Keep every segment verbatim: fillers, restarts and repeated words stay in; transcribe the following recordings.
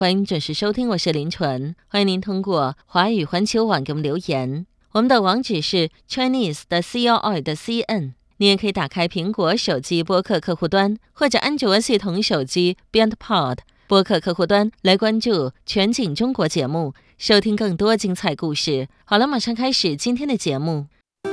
欢迎准时收听，我是林纯。欢迎您通过华语环球网给我们留言，我们的网址是 Chinese 的 C O R 的 C N。你也可以打开苹果手机播客客户端，或者安卓系统手机 BeyondPod 播客客户端来关注全景中国节目，收听更多精彩故事。好了，马上开始今天的节目。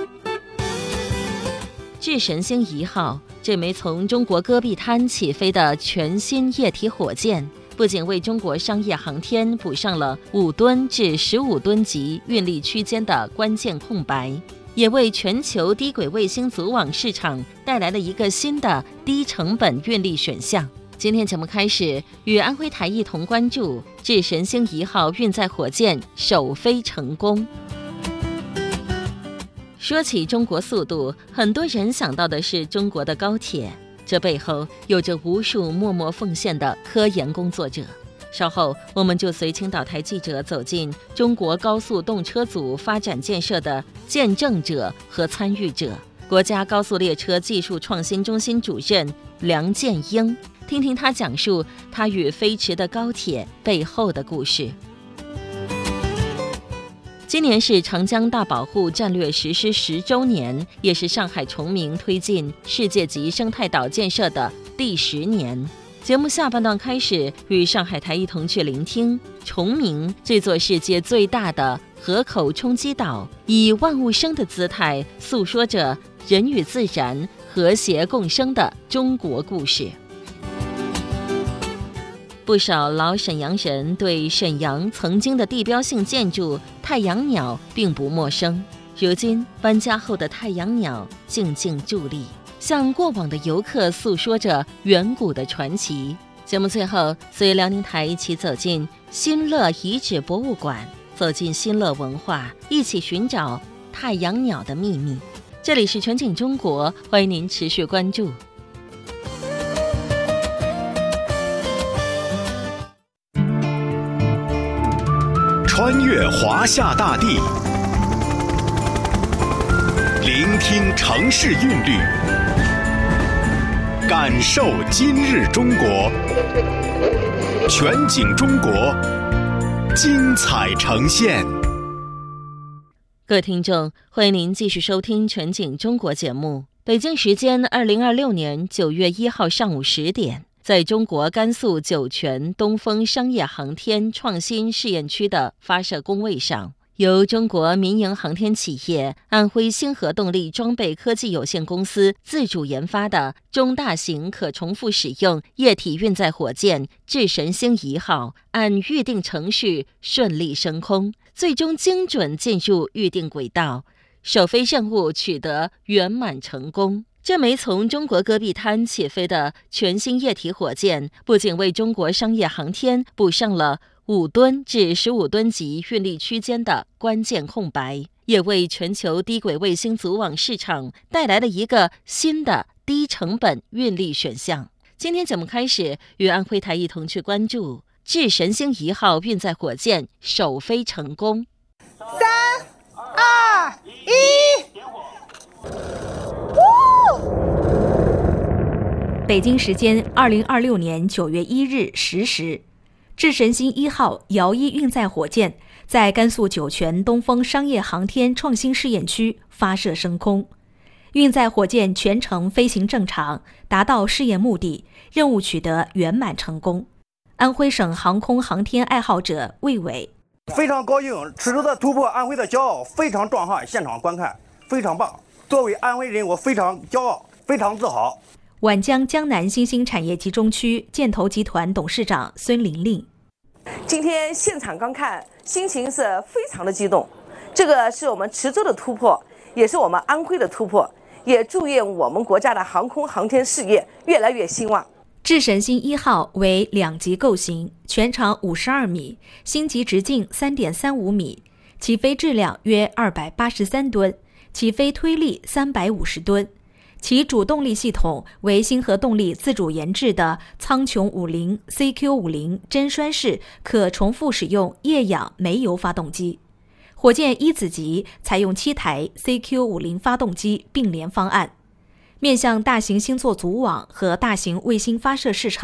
智神星一号，这枚从中国戈壁滩起飞的全新液体火箭，不仅为中国商业航天补上了五吨至十五吨级运力区间的关键空白，也为全球低轨卫星组网市场带来了一个新的低成本运力选项。今天节目开始，与安徽台一同关注智神星一号运载火箭首飞成功。说起中国速度，很多人想到的是中国的高铁，这背后有着无数默默奉献的科研工作者。稍后我们就随青岛台记者走进中国高速动车组发展建设的见证者和参与者，国家高速列车技术创新中心主任梁建英，听听他讲述他与飞驰的高铁背后的故事。今年是长江大保护战略实施十周年，也是上海崇明推进世界级生态岛建设的第十年。节目下半段开始，与上海台一同去聆听崇明这座世界最大的河口冲积岛，以万物生的姿态诉说着人与自然和谐共生的中国故事。不少老沈阳人对沈阳曾经的地标性建筑太阳鸟并不陌生，如今搬家后的太阳鸟静静伫立，向过往的游客诉说着远古的传奇。节目最后，随辽宁台一起走进新乐遗址博物馆，走进新乐文化，一起寻找太阳鸟的秘密。这里是全景中国，欢迎您持续关注。 穿越华夏大地，聆听城市韵律，感受今日中国。全景中国，精彩呈现。 各位听众，欢迎您继续收听全景中国节目。北京时间二零二六年九月一号上午十点，在中国甘肃酒泉东风商业航天创新试验区的发射工位上，由中国民营航天企业安徽星河动力装备科技有限公司自主研发的中大型可重复使用液体运载火箭智神星一号按预定程序顺利升空，最终精准进入预定轨道，首飞任务取得圆满成功。这枚从中国戈壁滩起飞的全新液体火箭，不仅为中国商业航天补上了五吨至十五吨级运力区间的关键空白，也为全球低轨卫星组网市场带来了一个新的低成本运力选项。今天节目开始，与安徽台一同去关注智神星一号运载火箭首飞成功。 三、二、一。 北京时间二零二六年九月一日十时，智神星一号遥一运载火箭在甘肃酒泉东风商业航天创新试验区发射升空。运载火箭全程飞行正常，达到试验目的，任务取得圆满成功。安徽省航空航天爱好者魏伟： 非常高兴，此次的突破，安徽的骄傲，非常壮汉，现场观看非常棒。作为安徽人，我非常骄傲，非常自豪。 皖江江南新兴产业集中区建投集团董事长孙玲玲： 今天现场观看，心情是非常的激动。这个是我们池州的突破，也是我们安徽的突破，也祝愿我们国家的航空航天事业越来越兴旺。 智神星一号为两级构型，全长五十二米，星级直径 三点三五米，起飞质量约二百八十三吨，起飞推力三百五十吨。其主动力系统为星河动力自主研制的苍穹五零 C Q 五零 针栓式可重复使用液氧煤油发动机。火箭一子级采用七台 C Q 五零 发动机并联方案，面向大型星座组网和大型卫星发射市场，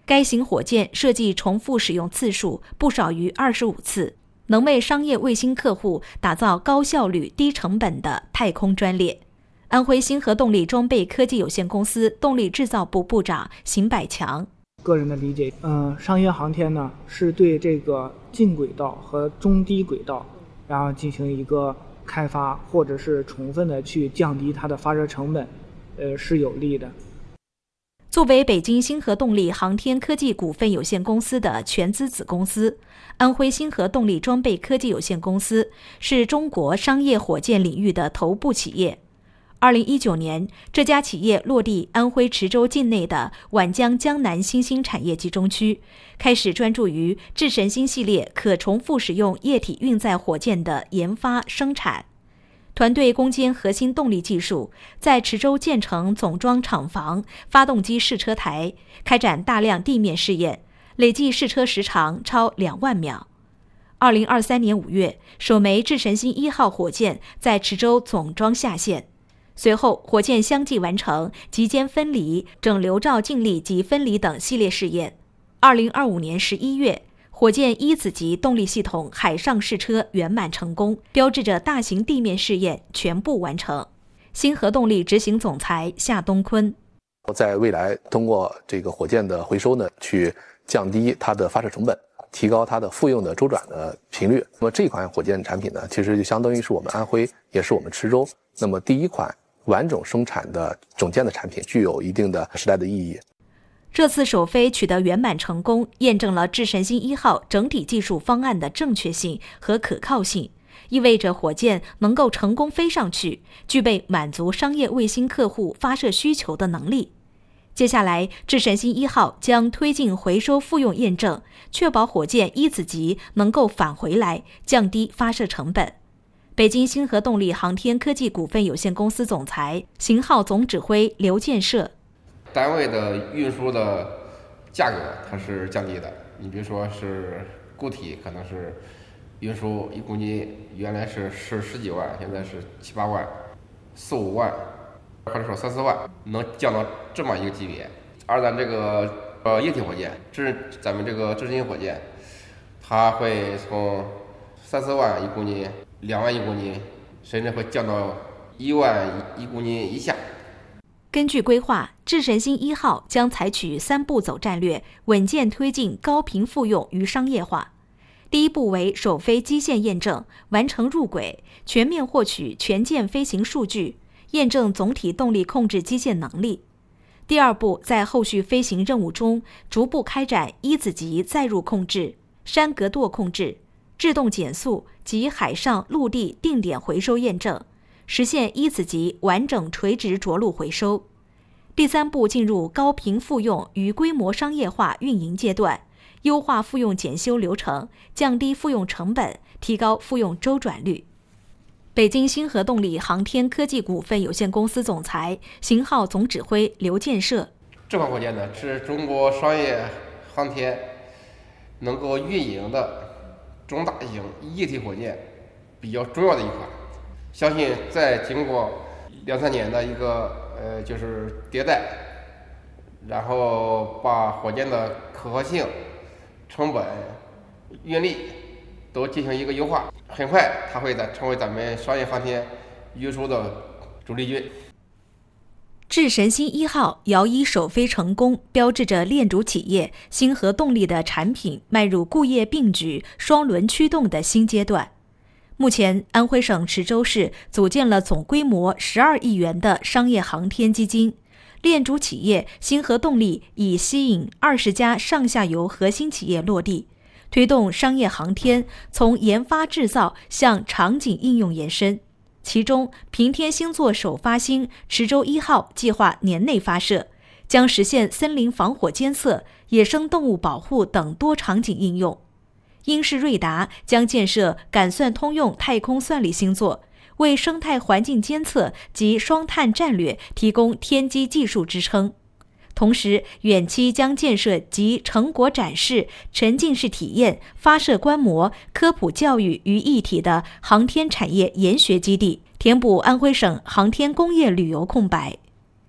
该型火箭设计重复使用次数不少于二十五次，能为商业卫星客户打造高效率、低成本的太空专列。安徽星河动力装备科技有限公司动力制造部部长邢百强： 个人的理解，嗯，商业航天呢是对这个近轨道和中低轨道，然后进行一个开发，或者是充分的去降低它的发射成本，呃，是有利的。 作为北京星河动力航天科技股份有限公司的全资子公司，安徽星河动力装备科技有限公司是中国商业火箭领域的头部企业。二零一九年，这家企业落地安徽池州境内的皖江江南新兴产业集中区，开始专注于智神星系列可重复使用液体运载火箭的研发生产。团队攻坚核心动力技术，在池州建成总装厂房、发动机试车台，开展大量地面试验，累计试车时长超两万秒。二零二三年五月，首枚智神星一号火箭在池州总装下线。随后，火箭相继完成极间分离、整流罩静力及分离等系列试验。二零二五年十一月，火箭一子级动力系统海上试车圆满成功，标志着大型地面试验全部完成。星河动力执行总裁夏东坤： 在未来，通过这个火箭的回收呢，去降低它的发射成本，提高它的复用的周转的频率。那么这款火箭产品呢，其实就相当于是我们安徽，也是我们池州，那么第一款完整生产的种建的产品，具有一定的时代的意义。 这次首飞取得圆满成功，验证了智神星一号整体技术方案的正确性和可靠性，意味着火箭能够成功飞上去，具备满足商业卫星客户发射需求的能力。接下来，智神星一号将推进回收复用验证，确保火箭一子级能够返回来，降低发射成本。北京星河动力航天科技股份有限公司总裁、型号总指挥刘建设： 单位的运输的价格它是降低的，你比如说是固体，可能是运输一公斤原来是十十几万，现在是七八万、四五万，或者说三四万，能降到这么一个级别。而咱这个呃液体火箭，智咱们这个智星火箭，它会从三四万一公斤、两万一公斤，甚至会降到一万一公斤以下。 根据规划，智神星一号将采取三步走战略，稳健推进高频复用与商业化。第一步为首飞基线验证，完成入轨，全面获取全舰飞行数据，验证总体动力控制基线能力。第二步，在后续飞行任务中，逐步开展一子级载入控制、山格舵控制、制动减速及海上、陆地定点回收验证，实现一子级完整垂直着陆回收。第三步进入高频复用与规模商业化运营阶段，优化复用检修流程，降低复用成本，提高复用周转率。北京星河动力航天科技股份有限公司总裁、型号总指挥刘建设： 这款火箭呢，是中国商业航天能够运营的中大型液体火箭比较重要的一款。相信在经过两三年的一个呃就是迭代，然后把火箭的可靠性、成本、运力都进行一个优化，很快它会成为咱们商业航天运输的主力军。 智神星一号遥一首飞成功，标志着链主企业星河动力的产品迈入固业并举、双轮驱动的新阶段。目前，安徽省池州市组建了总规模十二亿元的商业航天基金，链主企业星河动力已吸引二十家上下游核心企业落地，推动商业航天从研发制造向场景应用延伸。其中，平天星座首发星池州一号计划年内发射，将实现森林防火监测、野生动物保护等多场景应用。英仕瑞达将建设感算通用太空算力星座，为生态环境监测及双碳战略提供天基技术支撑。同时，远期将建设集成果展示、沉浸式体验、发射观摩、科普教育于一体的航天产业研学基地，填补安徽省航天工业旅游空白。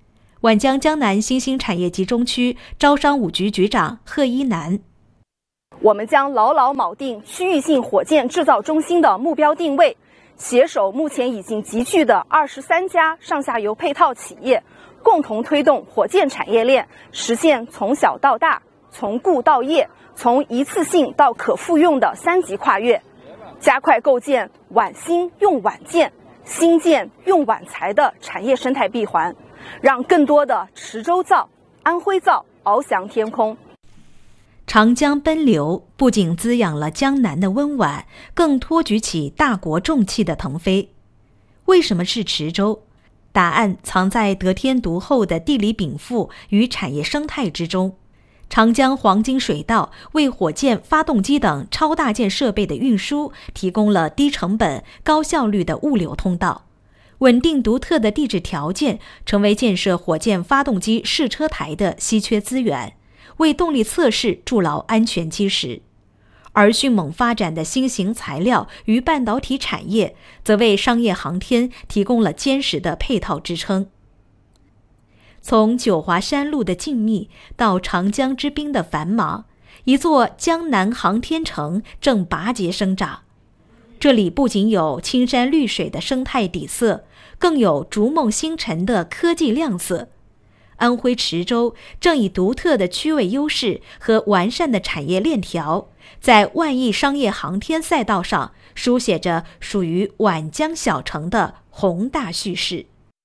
皖江江南新兴产业集中区招商五局局长贺一南。 我们将牢牢铆定区域性火箭制造中心的目标定位，携手目前已经集聚的二十三家上下游配套企业，共同推动火箭产业链实现从小到大、从固到业、从一次性到可复用的三级跨越，加快构建皖新用皖建、新建用皖材的产业生态闭环，让更多的池州造、安徽造翱翔天空。 长江奔流不仅滋养了江南的温婉，更托举起大国重器的腾飞。为什么是池州？答案藏在得天独厚的地理禀赋与产业生态之中。长江黄金水道为火箭、发动机等超大件设备的运输提供了低成本、高效率的物流通道。稳定独特的地质条件成为建设火箭发动机试车台的稀缺资源，为动力测试筑牢安全基石。而迅猛发展的新型材料与半导体产业，则为商业航天提供了坚实的配套支撑。从九华山路的静谧到长江之滨的繁忙，一座江南航天城正拔节生长。这里不仅有青山绿水的生态底色，更有逐梦星辰的科技亮色。安徽池州正以独特的区位优势和完善的产业链条，在万亿商业航天赛道上书写着属于皖江小城的宏大叙事。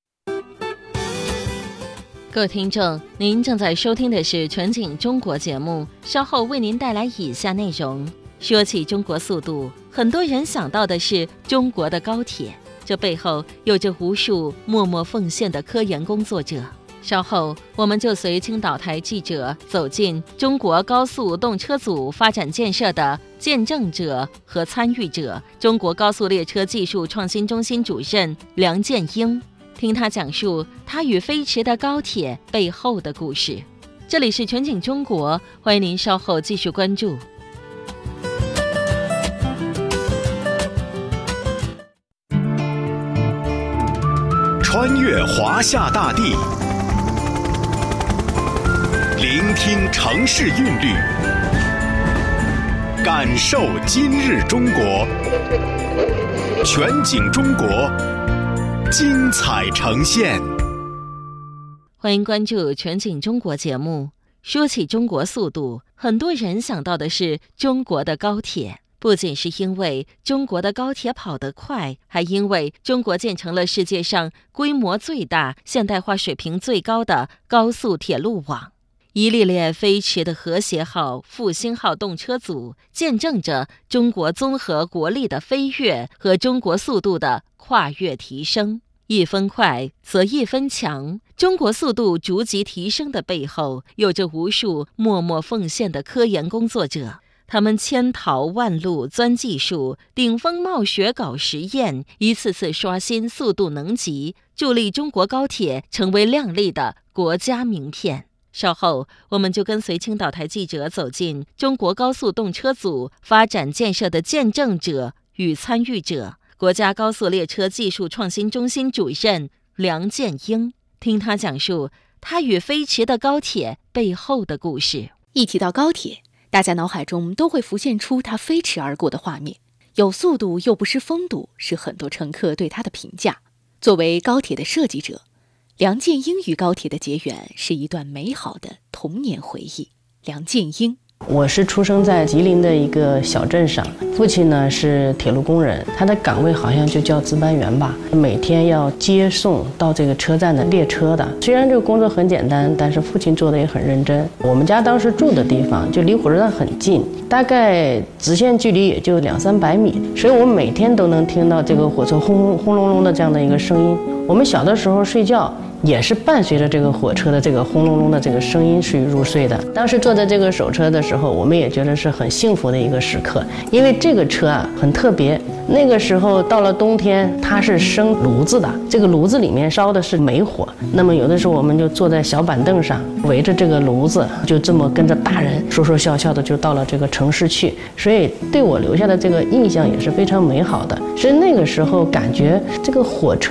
各位听众，您正在收听的是全景中国节目，稍后为您带来以下内容。说起中国速度，很多人想到的是中国的高铁，这背后有着无数默默奉献的科研工作者。稍后我们就随青岛台记者走进中国高速动车组发展建设的见证者和参与者，中国高速列车技术创新中心主任梁建英，听他讲述他与飞驰的高铁背后的故事。这里是全景中国，欢迎您稍后继续关注。 穿越华夏大地，聆听城市韵律，感受今日中国。全景中国，精彩呈现。 欢迎关注全景中国节目。说起中国速度，很多人想到的是中国的高铁。不仅是因为中国的高铁跑得快，还因为中国建成了世界上规模最大、现代化水平最高的高速铁路网。一列列飞驰的和谐号、复兴号动车组，见证着中国综合国力的飞跃和中国速度的跨越提升。一分快则一分强，中国速度逐级提升的背后，有着无数默默奉献的科研工作者。他们千淘万漉钻技术，顶风冒雪搞实验，一次次刷新速度能级，助力中国高铁成为亮丽的国家名片。稍后我们就跟随青岛台记者走进中国高速动车组发展建设的见证者与参与者，国家高速列车技术创新中心主任梁建英，听他讲述他与飞驰的高铁背后的故事。 一提到高铁，大家脑海中都会浮现出它飞驰而过的画面，有速度又不失风度，是很多乘客对它的评价。作为高铁的设计者，梁建英与高铁的结缘是一段美好的童年回忆。梁建英， 我是出生在吉林的一个小镇上，父亲呢是铁路工人，他的岗位好像就叫值班员吧，每天要接送到这个车站的列车的。虽然这个工作很简单，但是父亲做的也很认真。我们家当时住的地方就离火车站很近，大概直线距离也就两三百米，所以我们每天都能听到这个火车轰轰轰隆隆的这样的一个声音。我们小的时候睡觉也是伴随着这个火车的这个轰隆隆的这个声音去入睡的。当时坐在这个首车的时候，我们也觉得是很幸福的一个时刻，因为这个车啊很特别。那个时候到了冬天，它是生炉子的，这个炉子里面烧的是煤火。那么有的时候我们就坐在小板凳上，围着这个炉子，就这么跟着大人说说笑笑的就到了这个城市去。所以对我留下的这个印象也是非常美好的。所以那个时候感觉这个火车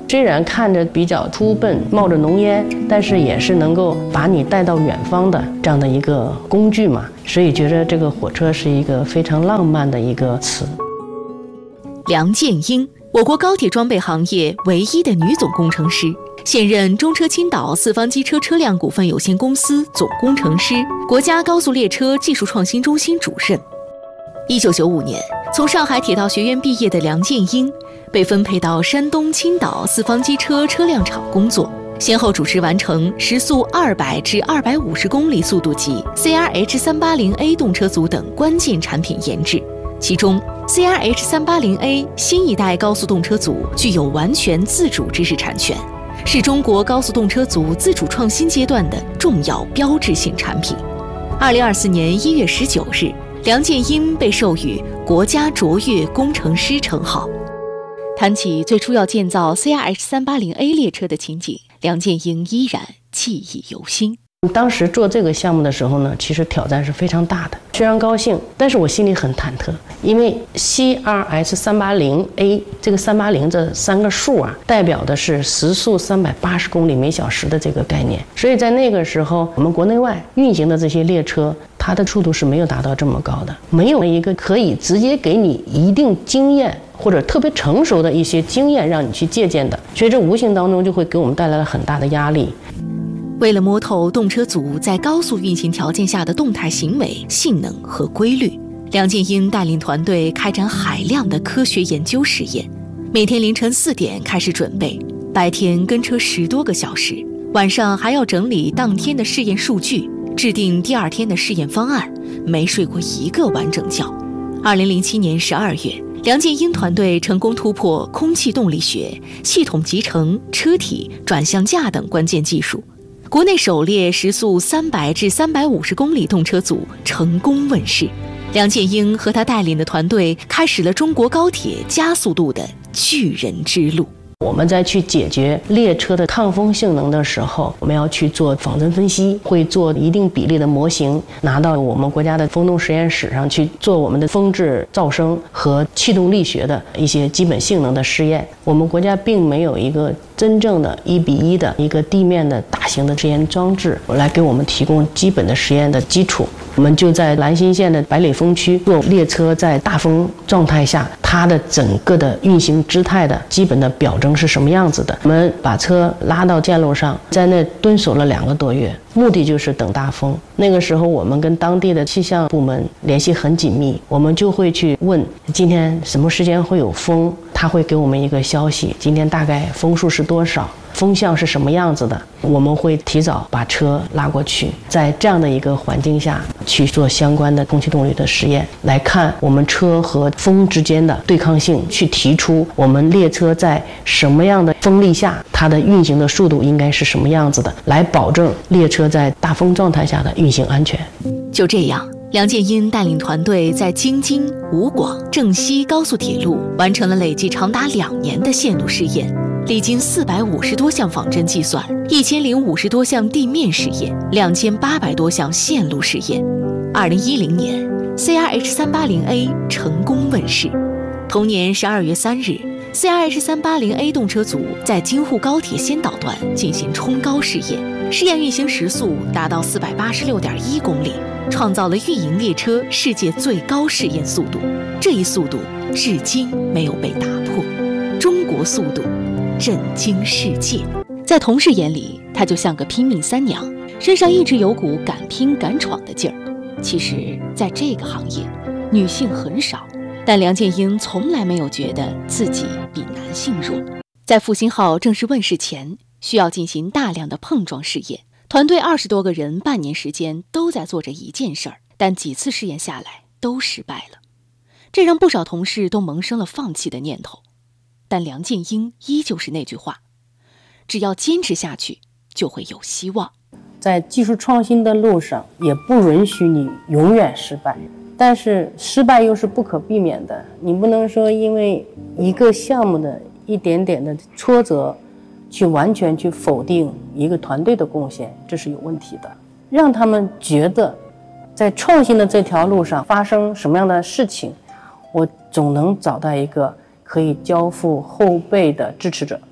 虽然看着比较粗笨，冒着浓烟，但是也是能够把你带到远方的这样的一个工具嘛。所以觉得这个火车是一个非常浪漫的一个词。 梁建英，我国高铁装备行业唯一的女总工程师，现任中车青岛四方机车车辆股份有限公司总工程师，国家高速列车技术创新中心主任。一九九五年，从上海铁道学院毕业的梁建英被分配到山东青岛四方机车车辆厂工作，先后主持完成时速二百至二百五十公里速度级 C R H 三八零A 动车组等关键产品研制。其中 C R H 三八零 A 新一代高速动车组具有完全自主知识产权，是中国高速动车组自主创新阶段的重要标志性产品。二零二四年一月十九日，梁建英被授予国家卓越工程师称号。谈起最初要建造 C R H 三八零 A 列车的情景，梁建英依然记忆犹新。 当时做这个项目的时候呢，其实挑战是非常大的。虽然高兴，但是我心里很忐忑，因为 C R H 三八零 A 这个三八零这三个数啊，代表的是时速三百八十公里每小时的这个概念。所以在那个时候，我们国内外运行的这些列车，它的速度是没有达到这么高的，没有一个可以直接给你一定经验或者特别成熟的一些经验让你去借鉴的，所以这无形当中就会给我们带来了很大的压力。 为了摸透动车组在高速运行条件下的动态行为、性能和规律，梁建英带领团队开展海量的科学研究实验。每天凌晨四点开始准备，白天跟车十多个小时，晚上还要整理当天的试验数据，制定第二天的试验方案，没睡过一个完整觉。二零零七年十二月，梁建英团队成功突破空气动力学、系统集成、车体、转向架等关键技术。国内首列时速三百至三百五十公里动车组成功问世，梁建英和他带领的团队开始了中国高铁加速度的巨人之路。 我们在去解决列车的抗风性能的时候，我们要去做仿真分析，会做一定比例的模型，拿到我们国家的风洞实验室上去做我们的风质噪声和气动力学的一些基本性能的试验。我们国家并没有一个真正的一比一的一个地面的大型的实验装置来给我们提供基本的实验的基础。我们就在兰新县的百里风区做列车在大风状态下它的整个的运行姿态的基本的表征是什么样子的。我们把车拉到线路上，在那蹲守了两个多月，目的就是等大风。那个时候我们跟当地的气象部门联系很紧密，我们就会去问今天什么时间会有风，他会给我们一个消息，今天大概风速是多少，风向是什么样子的，我们会提早把车拉过去，在这样的一个环境下去做相关的空气动力的实验，来看我们车和风之间的对抗性，去提出我们列车在什么样的风力下它的运行的速度应该是什么样子的，来保证列车在大风状态下的运行安全。 就这样，梁建英带领团队在京津、武广、郑西高速铁路完成了累计长达两年的线路试验，历经四百五十多项仿真计算，一千零五十多项地面试验，两千八百多项线路试验。二零一零年 ，C R H 三八零 A 成功问世。同年十二月三日 ，C R H 三八零 A 动车组在京沪高铁先导段进行冲高试验，试验运行时速达到四百八十六点一公里，创造了运营列车世界最高试验速度。这一速度至今没有被打破。中国速度震惊世界。在同事眼里，她就像个拼命三娘，身上一直有股敢拼敢闯的劲儿。其实，在这个行业，女性很少，但梁建英从来没有觉得自己比男性弱。在复兴号正式问世前，需要进行大量的碰撞试验，团队二十多个人，半年时间都在做着一件事儿，但几次试验下来都失败了，这让不少同事都萌生了放弃的念头。但梁建英依旧是那句话，只要坚持下去，就会有希望。 在技术创新的路上，也不允许你永远失败，但是失败又是不可避免的。你不能说因为一个项目的一点点的挫折，去完全去否定一个团队的贡献，这是有问题的。让他们觉得，在创新的这条路上发生什么样的事情，我总能找到一个可以交付后备的支持者，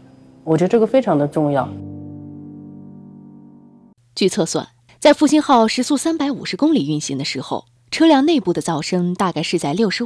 我觉得这个非常的重要。 据测算，在复兴号时速三百五十公里运行的时候，车辆内部的噪声大概是在六十